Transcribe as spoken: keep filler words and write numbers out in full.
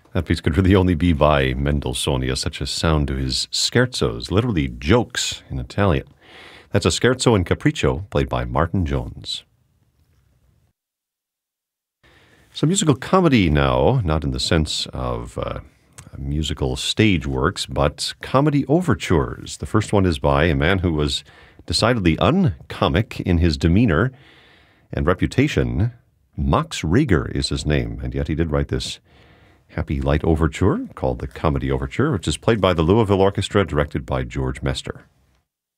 That piece could really only be by Mendelssohn. He has such a sound to his scherzos, literally jokes in Italian. That's a scherzo and capriccio played by Martin Jones. Some musical comedy now, not in the sense of uh, musical stage works, but comedy overtures. The first one is by a man who was decidedly uncomic in his demeanor and reputation. Max Reger is his name, and yet he did write this happy light overture called the Comedy Overture, which is played by the Louisville Orchestra, directed by George Mester.